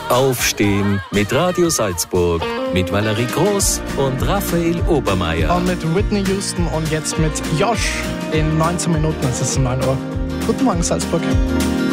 Aufstehen mit Radio Salzburg, mit Valerie Groß und Raphael Obermeier. Und mit Whitney Houston und jetzt mit Josh in 19 Minuten, es ist 9 Uhr. Guten Morgen, Salzburg.